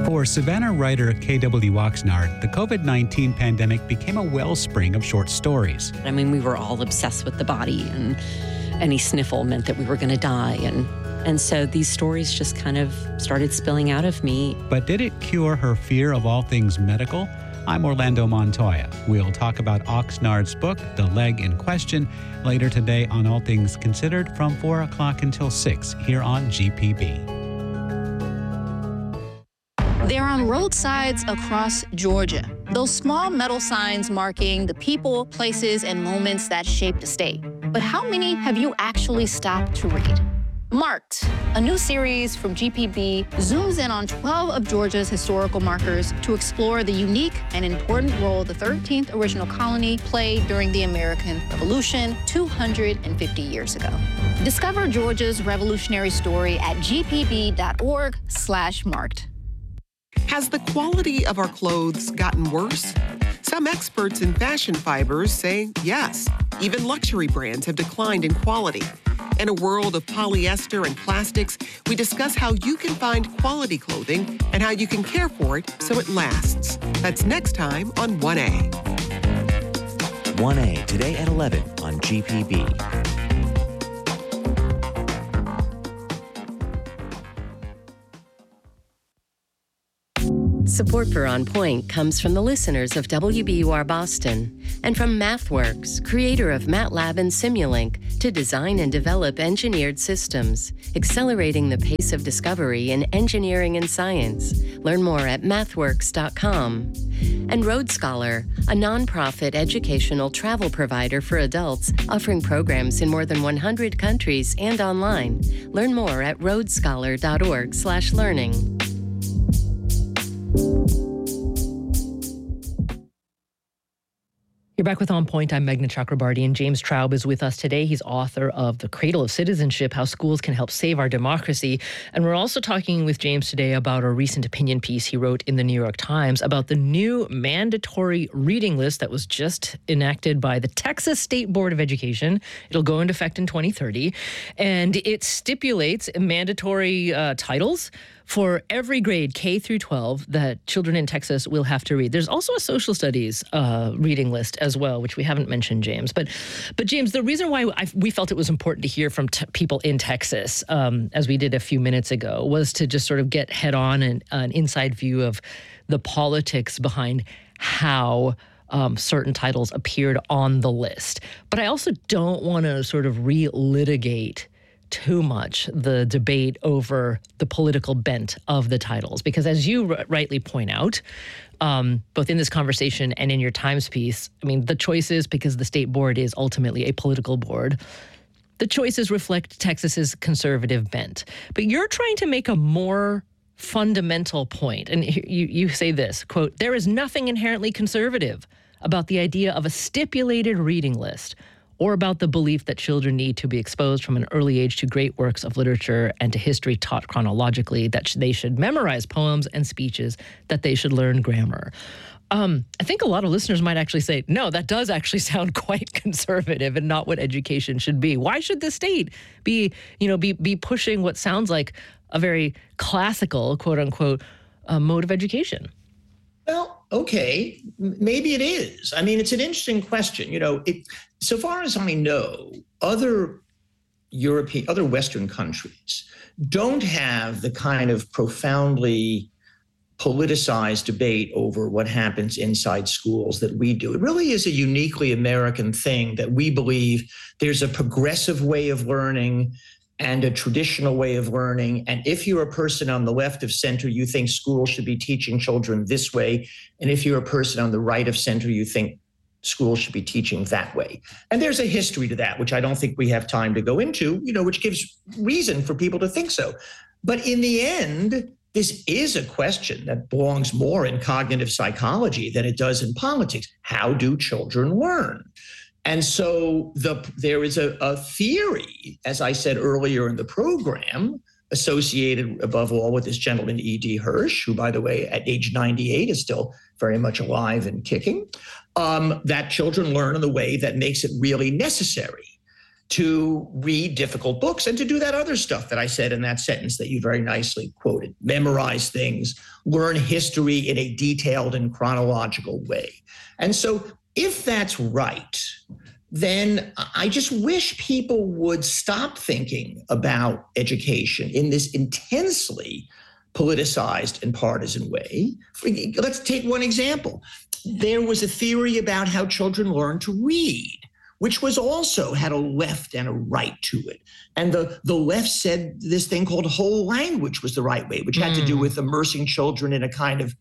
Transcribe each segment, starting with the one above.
For Savannah writer K.W. Oxnard, the COVID-19 pandemic became a wellspring of short stories. I mean, we were all obsessed with the body, and any sniffle meant that we were going to die. And so these stories just kind of started spilling out of me. But did it cure her fear of all things medical? I'm Orlando Montoya. We'll talk about Oxnard's book, The Leg in Question, later today on All Things Considered from 4 o'clock until 6 here on GPB. They're on roadsides across Georgia. Those small metal signs marking the people, places, and moments that shaped a state. But how many have you actually stopped to read? Marked, a new series from GPB, zooms in on 12 of Georgia's historical markers to explore the unique and important role the 13th original colony played during the American Revolution 250 years ago. Discover Georgia's revolutionary story at gpb.org/marked. Has the quality of our clothes gotten worse? Some experts in fashion fibers say yes. Even luxury brands have declined in quality. In a world of polyester and plastics, we discuss how you can find quality clothing and how you can care for it so it lasts. That's next time on 1A. 1A, today at 11 on GPB. Support for On Point comes from the listeners of WBUR Boston and from MathWorks, creator of MATLAB and Simulink, to design and develop engineered systems, accelerating the pace of discovery in engineering and science. Learn more at mathworks.com. And Road Scholar, a nonprofit educational travel provider for adults offering programs in more than 100 countries and online. Learn more at roadscholar.org/learning. You're back with On Point. I'm Meghna Chakrabarty, and James Traub is with us today. He's author of The Cradle of Citizenship, How Schools Can Help Save Our Democracy. And we're also talking with James today about a recent opinion piece he wrote in the New York Times about the new mandatory reading list that was just enacted by the Texas State Board of Education. It'll go into effect in 2030. And it stipulates mandatory titles for every grade, K through 12, that children in Texas will have to read. There's also a social studies reading list as well, which we haven't mentioned, James. But James, the reason why we felt it was important to hear from people in Texas, as we did a few minutes ago, was to just sort of get head on an inside view of the politics behind how certain titles appeared on the list. But I also don't want to sort of relitigate too much the debate over the political bent of the titles. Because as you rightly point out, both in this conversation and in your Times piece, I mean, the choices, because the state board is ultimately a political board, the choices reflect Texas's conservative bent. But you're trying to make a more fundamental point. And you say this, quote, "There is nothing inherently conservative about the idea of a stipulated reading list or about the belief that children need to be exposed from an early age to great works of literature and to history taught chronologically, that they should memorize poems and speeches, that they should learn grammar." I think a lot of listeners might actually say, no, that does actually sound quite conservative and not what education should be. Why should the state be pushing what sounds like a very classical, quote unquote, mode of education? Well, okay, maybe it is. I mean, it's an interesting question. So far as I know, other Western countries don't have the kind of profoundly politicized debate over what happens inside schools that we do. It really is a uniquely American thing that we believe there's a progressive way of learning and a traditional way of learning. And if you're a person on the left of center, you think schools should be teaching children this way. And if you're a person on the right of center, you think schools should be teaching that way. And there's a history to that, which I don't think we have time to go into, which gives reason for people to think so. But in the end, this is a question that belongs more in cognitive psychology than it does in politics. How do children learn? And so there is a theory, as I said earlier in the program, associated above all with this gentleman, E.D. Hirsch, who, by the way, at age 98 is still very much alive and kicking, that children learn in the way that makes it really necessary. to read difficult books and to do that other stuff that I said in that sentence that you very nicely quoted. Memorize things, learn history in a detailed and chronological way. And so if that's right, then I just wish people would stop thinking about education in this intensely politicized and partisan way. Let's take one example. There was a theory about how children learn to read, which was also had a left and a right to it. And the left said this thing called whole language was the right way, which had to do with immersing children in a kind of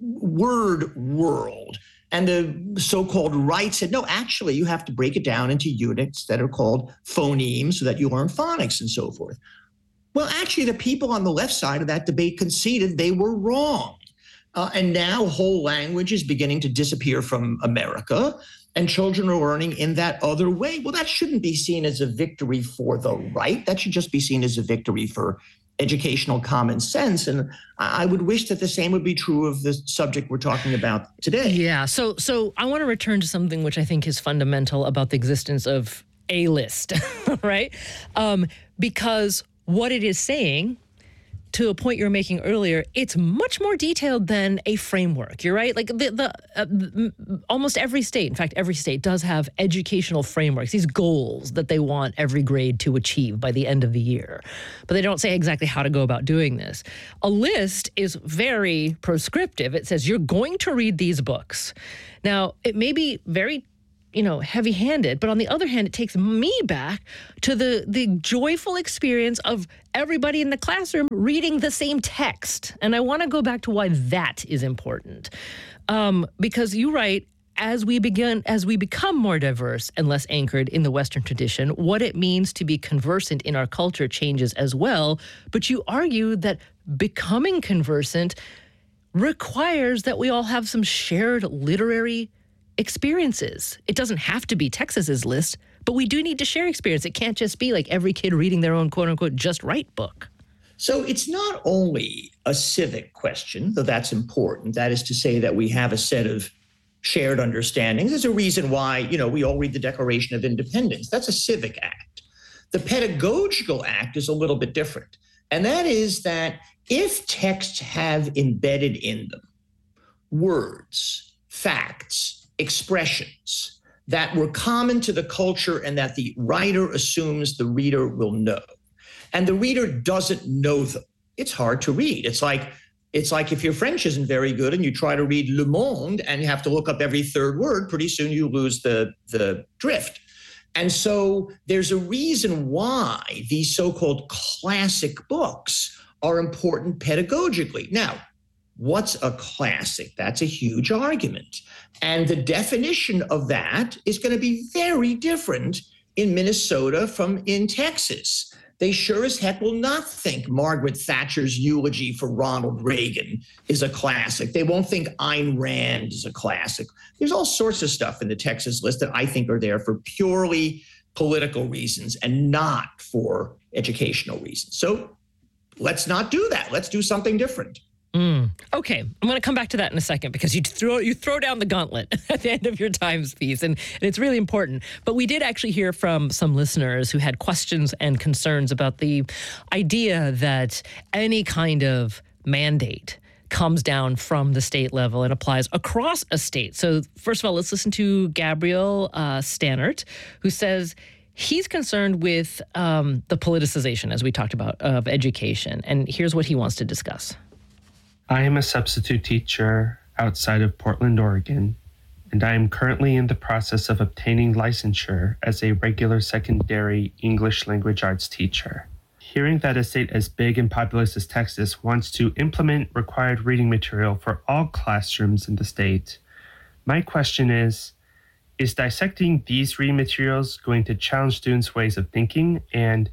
word world. And the so-called right said, no, actually, you have to break it down into units that are called phonemes so that you learn phonics and so forth. Well, actually, the people on the left side of that debate conceded they were wrong. And now whole language is beginning to disappear from America, and children are learning in that other way. Well, that shouldn't be seen as a victory for the right. That should just be seen as a victory for educational common sense. And I would wish that the same would be true of the subject we're talking about today. Yeah. So I want to return to something which I think is fundamental about the existence of a list, right? Because what it is saying, to a point you were making earlier, it's much more detailed than a framework. You're right. Like almost every state, in fact, every state does have educational frameworks, these goals that they want every grade to achieve by the end of the year. But they don't say exactly how to go about doing this. A list is very prescriptive. It says you're going to read these books. Now, it may be very heavy-handed. But on the other hand, it takes me back to the joyful experience of everybody in the classroom reading the same text. And I want to go back to why that is important. Because you write, as we become more diverse and less anchored in the Western tradition, what it means to be conversant in our culture changes as well. But you argue that becoming conversant requires that we all have some shared literary experiences. It doesn't have to be Texas's list, but we do need to share experience. It can't just be like every kid reading their own quote unquote just right book. So it's not only a civic question, though that's important. That is to say that we have a set of shared understandings. There's a reason why, we all read the Declaration of Independence. That's a civic act. The pedagogical act is a little bit different. And that is that if texts have embedded in them words, facts, expressions that were common to the culture and that the writer assumes the reader will know, and the reader doesn't know them, it's hard to read. It's like if your French isn't very good and you try to read Le Monde and you have to look up every third word, pretty soon you lose the drift. And so there's a reason why these so-called classic books are important pedagogically. Now, what's a classic? That's a huge argument. And the definition of that is going to be very different in Minnesota from in Texas. They sure as heck will not think Margaret Thatcher's eulogy for Ronald Reagan is a classic. They won't think Ayn Rand is a classic. There's all sorts of stuff in the Texas list that I think are there for purely political reasons and not for educational reasons. So let's not do that. Let's do something different. Okay, I'm going to come back to that in a second because you throw down the gauntlet at the end of your Times piece, and it's really important. But we did actually hear from some listeners who had questions and concerns about the idea that any kind of mandate comes down from the state level and applies across a state. So first of all, let's listen to Gabriel Stannert, who says he's concerned with the politicization, as we talked about, of education. And here's what he wants to discuss. I am a substitute teacher outside of Portland, Oregon, and I am currently in the process of obtaining licensure as a regular secondary English language arts teacher. Hearing that a state as big and populous as Texas wants to implement required reading material for all classrooms in the state, my question is dissecting these reading materials going to challenge students' ways of thinking, and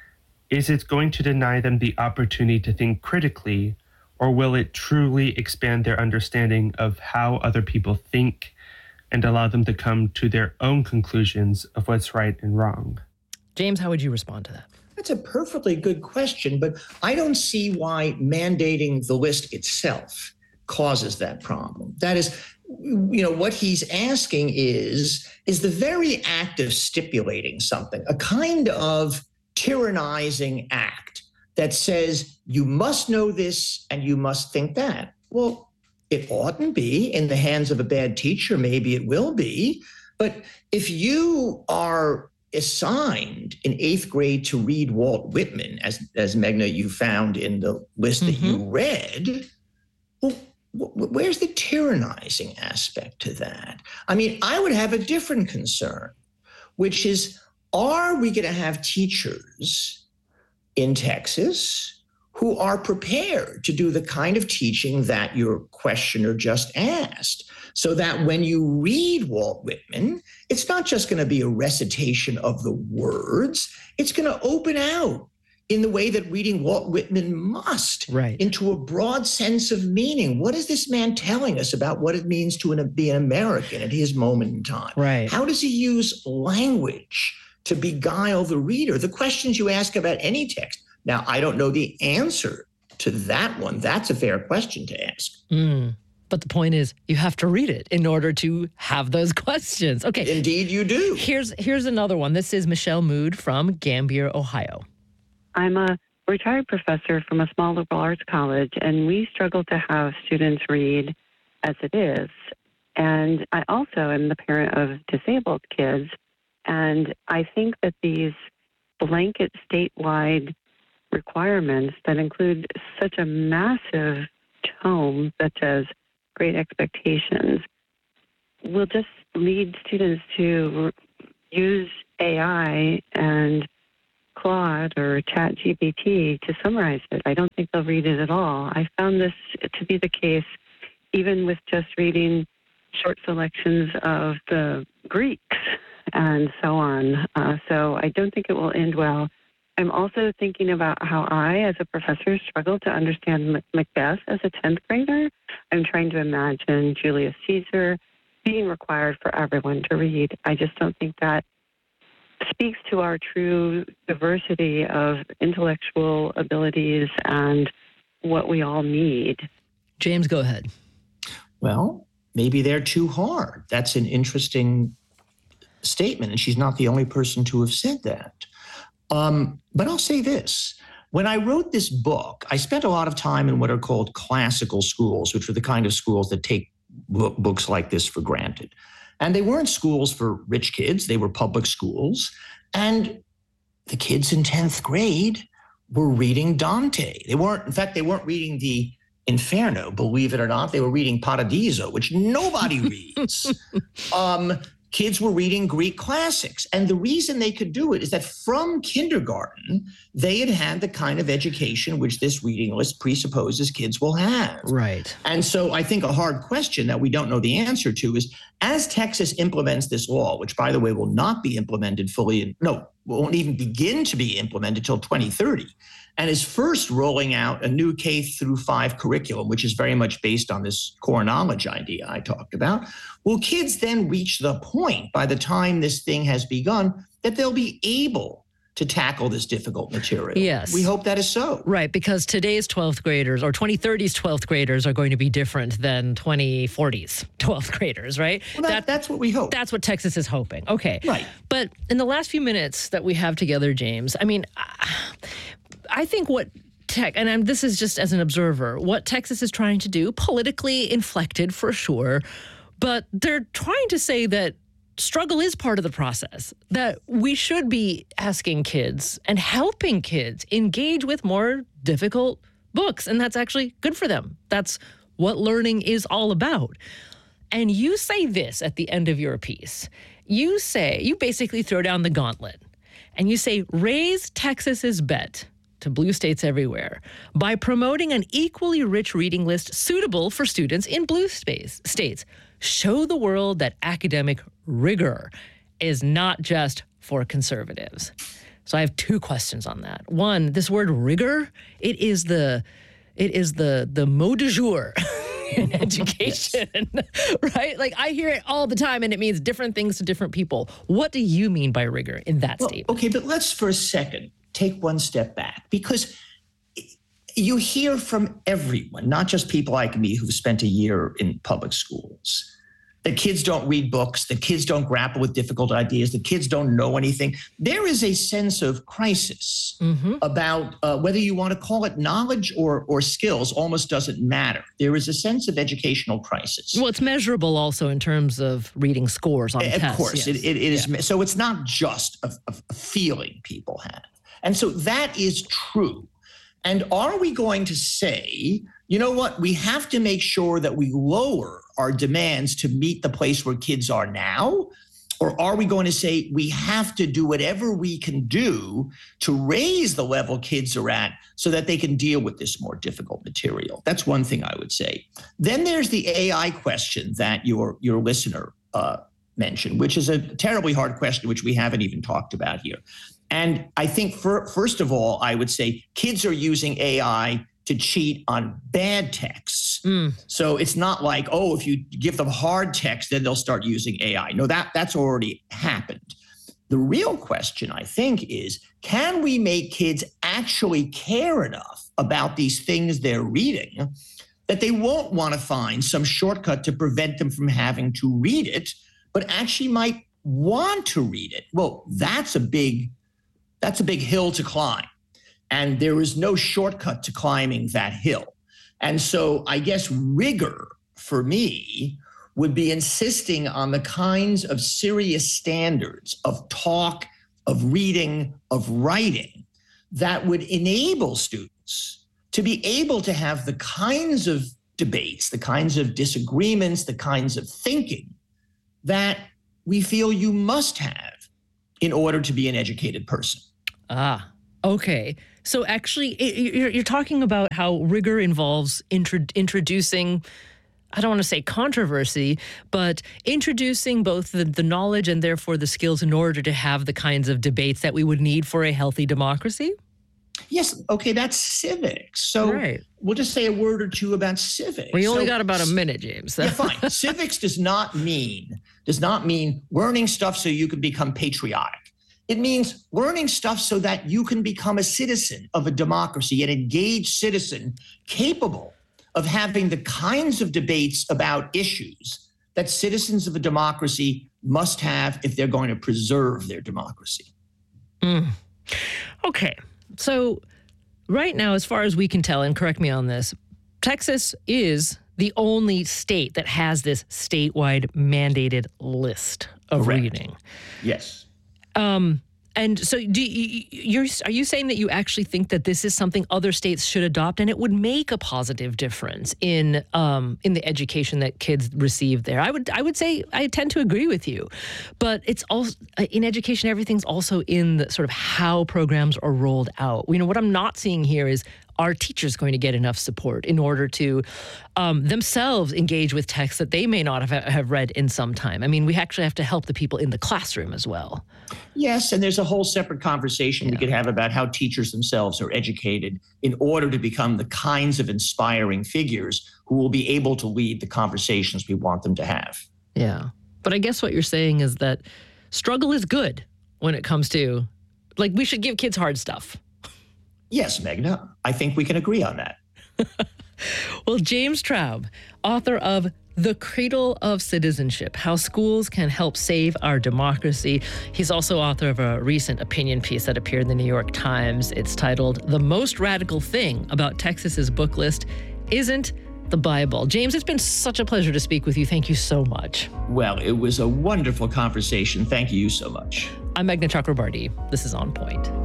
is it going to deny them the opportunity to think critically, or will it truly expand their understanding of how other people think and allow them to come to their own conclusions of what's right and wrong? James, how would you respond to that? That's a perfectly good question, but I don't see why mandating the list itself causes that problem. That is, what he's asking is the very act of stipulating something, a kind of tyrannizing act that says you must know this and you must think that. Well, it oughtn't be. In the hands of a bad teacher, maybe it will be. But if you are assigned in 8th grade to read Walt Whitman, as Meghna, you found in the list that you read, well, where's the tyrannizing aspect to that? I mean, I would have a different concern, which is, are we going to have teachers in Texas who are prepared to do the kind of teaching that your questioner just asked, so that when you read Walt Whitman, it's not just going to be a recitation of the words, it's going to open out in the way that reading Walt Whitman must, into a broad sense of meaning. What is this man telling us about what it means to be an American at his moment in time? Right. How does he use language to beguile the reader? The questions you ask about any text. Now, I don't know the answer to that one. That's a fair question to ask. But the point is, you have to read it in order to have those questions. Okay. Indeed, you do. Here's another one. This is Michelle Mood from Gambier, Ohio. I'm a retired professor from a small liberal arts college, and we struggle to have students read as it is. And I also am the parent of disabled kids, and I think that these blanket statewide requirements that include such a massive tome, such as Great Expectations, will just lead students to use AI and Claude or ChatGPT to summarize it. I don't think they'll read it at all. I found this to be the case even with just reading short selections of the Greeks and so on. So I don't think it will end well. I'm also thinking about how I, as a professor, struggle to understand Macbeth as a 10th grader. I'm trying to imagine Julius Caesar being required for everyone to read. I just don't think that speaks to our true diversity of intellectual abilities and what we all need. James, go ahead. Well, maybe they're too hard. That's an interesting statement, and she's not the only person to have said that. But I'll say this. When I wrote this book, I spent a lot of time in what are called classical schools, which are the kind of schools that take books like this for granted. And they weren't schools for rich kids. They were public schools. And the kids in 10th grade were reading Dante. They weren't reading the Inferno, believe it or not. They were reading Paradiso, which nobody reads. Kids were reading Greek classics. And the reason they could do it is that from kindergarten, they had had the kind of education which this reading list presupposes kids will have. Right. And so I think a hard question that we don't know the answer to is, as Texas implements this law, which, by the way, will not be implemented fully, won't even begin to be implemented till 2030, and is first rolling out a new K-5 curriculum, which is very much based on this core knowledge idea I talked about. Will kids then reach the point by the time this thing has begun that they'll be able to tackle this difficult material? Yes. We hope that is so. Right, because today's 12th graders or 2030's 12th graders are going to be different than 2040's 12th graders, right? Well, that's what we hope. That's what Texas is hoping. Okay. Right. But in the last few minutes that we have together, James, I mean, I think what this is just as an observer, what Texas is trying to do, politically inflected for sure, but they're trying to say that struggle is part of the process, that we should be asking kids and helping kids engage with more difficult books, and that's actually good for them. That's what learning is all about. And you say this at the end of your piece. You basically throw down the gauntlet, and you say, raise Texas's bet to blue states everywhere by promoting an equally rich reading list suitable for students in blue states. Show the world that academic rigor is not just for conservatives. So I have two questions on that. One, this word rigor, it is the mot du jour in education, right? Like I hear it all the time and it means different things to different people. What do you mean by rigor in that statement? Okay, but let's for a second take one step back, because you hear from everyone, not just people like me who've spent a year in public schools, that kids don't read books, that kids don't grapple with difficult ideas, that kids don't know anything. There is a sense of crisis about whether you want to call it knowledge or skills, almost doesn't matter. There is a sense of educational crisis. Well, it's measurable also in terms of reading scores on tests. Of course, yes. it is. Yeah. So it's not just a feeling people have. And so that is true. And are we going to say, you know what, we have to make sure that we lower our demands to meet the place where kids are now? Or are we going to say we have to do whatever we can do to raise the level kids are at so that they can deal with this more difficult material? That's one thing I would say. Then there's the AI question that your listener mentioned, which is a terribly hard question, which we haven't even talked about here. And I think, first of all, I would say kids are using AI to cheat on bad texts. So it's not like, oh, if you give them hard text, then they'll start using AI. No, that's already happened. The real question, I think, is can we make kids actually care enough about these things they're reading that they won't want to find some shortcut to prevent them from having to read it, but actually might want to read it? Well, that's a big hill to climb. And there is no shortcut to climbing that hill. And so I guess rigor for me would be insisting on the kinds of serious standards of talk, of reading, of writing that would enable students to be able to have the kinds of debates, the kinds of disagreements, the kinds of thinking that we feel you must have in order to be an educated person. Okay. So actually, you're talking about how rigor involves introducing, I don't want to say controversy, but introducing both the knowledge and therefore the skills in order to have the kinds of debates that we would need for a healthy democracy? Yes. Okay, that's civics. So we'll just say a word or two about civics. We only got about a minute, James. Yeah, fine. Civics does not mean learning stuff so you can become patriotic. It means learning stuff so that you can become a citizen of a democracy, an engaged citizen capable of having the kinds of debates about issues that citizens of a democracy must have if they're going to preserve their democracy. Okay. So right now, as far as we can tell, and correct me on this, Texas is the only state that has this statewide mandated list of reading. Yes. And so are you saying that you actually think that this is something other states should adopt and it would make a positive difference in the education that kids receive there? I would say I tend to agree with you, but it's also in education, everything's also in the sort of how programs are rolled out. You know, what I'm not seeing here is, are teachers going to get enough support in order to themselves engage with texts that they may not have read in some time? I mean, we actually have to help the people in the classroom as well. Yes, and there's a whole separate conversation we could have about how teachers themselves are educated in order to become the kinds of inspiring figures who will be able to lead the conversations we want them to have. Yeah, but I guess what you're saying is that struggle is good when it comes to, like, we should give kids hard stuff. Yes, Meghna, I think we can agree on that. Well, James Traub, author of The Cradle of Citizenship, How Schools Can Help Save Our Democracy. He's also author of a recent opinion piece that appeared in the New York Times. It's titled, The Most Radical Thing About Texas's Book List Isn't the Bible. James, it's been such a pleasure to speak with you. Thank you so much. Well, it was a wonderful conversation. Thank you so much. I'm Meghna Chakrabarty. This is On Point.